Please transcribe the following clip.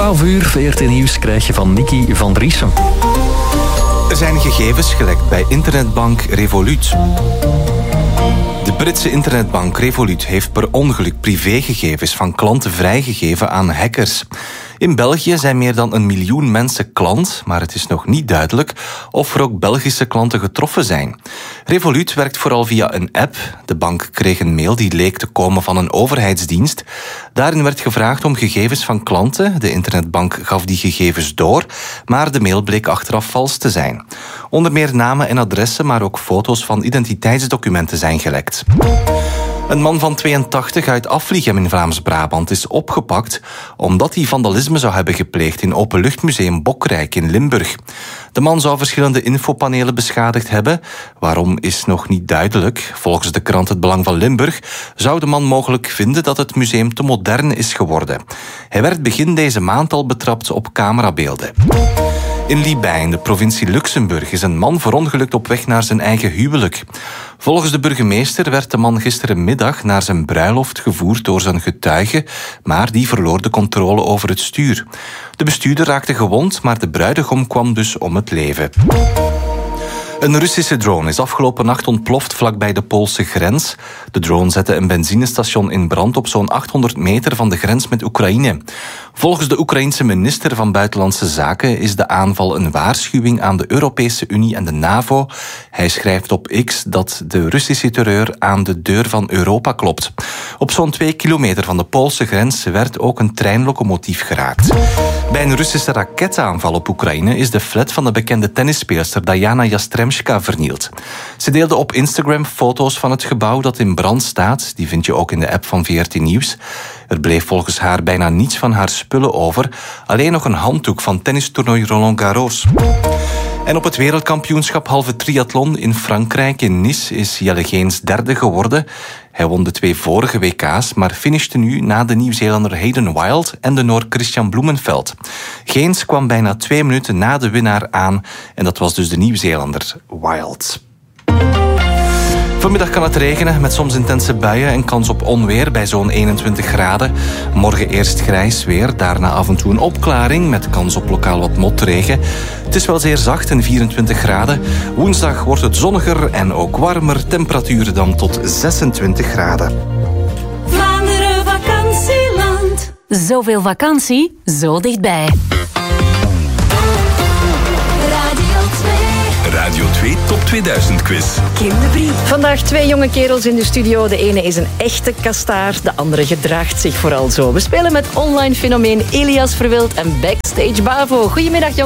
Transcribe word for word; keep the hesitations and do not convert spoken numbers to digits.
twaalf uur, V R T Nieuws krijg je van Nicky van Driessen. Er zijn gegevens gelekt bij internetbank Revolut. De Britse internetbank Revolut heeft per ongeluk privégegevens van klanten vrijgegeven aan hackers. In België zijn meer dan een miljoen mensen klant, maar het is nog niet duidelijk of er ook Belgische klanten getroffen zijn. Revolut werkt vooral via een app. De bank kreeg een mail die leek te komen van een overheidsdienst. Daarin werd gevraagd om gegevens van klanten. De internetbank gaf die gegevens door, maar de mail bleek achteraf vals te zijn. Onder meer namen en adressen, maar ook foto's van identiteitsdocumenten zijn gelekt. Een man van tweeëntachtig uit Afligem in Vlaams-Brabant is opgepakt omdat hij vandalisme zou hebben gepleegd in Openluchtmuseum Bokrijk in Limburg. De man zou verschillende infopanelen beschadigd hebben. Waarom is nog niet duidelijk. Volgens de krant Het Belang van Limburg zou de man mogelijk vinden dat het museum te modern is geworden. Hij werd begin deze maand al betrapt op camerabeelden. In Libij, in de provincie Luxemburg, is een man verongelukt op weg naar zijn eigen huwelijk. Volgens de burgemeester werd de man gisterenmiddag naar zijn bruiloft gevoerd door zijn getuige, maar die verloor de controle over het stuur. De bestuurder raakte gewond, maar de bruidegom kwam dus om het leven. Een Russische drone is afgelopen nacht ontploft vlakbij de Poolse grens. De drone zette een benzinestation in brand op zo'n achthonderd meter van de grens met Oekraïne. Volgens de Oekraïense minister van Buitenlandse Zaken is de aanval een waarschuwing aan de Europese Unie en de NAVO. Hij schrijft op X dat de Russische terreur aan de deur van Europa klopt. Op zo'n twee kilometer van de Poolse grens werd ook een treinlocomotief geraakt. Bij een Russische raketaanval op Oekraïne is de flat van de bekende tennisspeelster Diana Jastremska vernield. Ze deelde op Instagram foto's van het gebouw dat in brand staat. Die vind je ook in de app van V R T Nieuws. Er bleef volgens haar bijna niets van haar spullen over. Alleen nog een handdoek van tennistoernooi Roland Garros. En op het wereldkampioenschap halve triathlon in Frankrijk in Nice is Jelle Geens derde geworden. Hij won de twee vorige W K's, maar finishte nu na de Nieuw-Zeelander Hayden Wild en de Noor Christian Bloemenveld. Geens kwam bijna twee minuten na de winnaar aan en dat was dus de Nieuw-Zeelander Wild. Vanmiddag kan het regenen met soms intense buien en kans op onweer bij zo'n eenentwintig graden. Morgen eerst grijs weer, daarna af en toe een opklaring met kans op lokaal wat motregen. Het is wel zeer zacht en vierentwintig graden. Woensdag wordt het zonniger en ook warmer, temperaturen dan tot zesentwintig graden. Vlaanderen vakantieland. Zoveel vakantie, zo dichtbij. Radio twee Top tweeduizend Quiz. Kinderbrief. Vandaag twee jonge kerels in de studio. De ene is een echte kastaar, de andere gedraagt zich vooral zo. We spelen met online fenomeen Elias Verwild en Backstage Bavo. Goedemiddag jongens.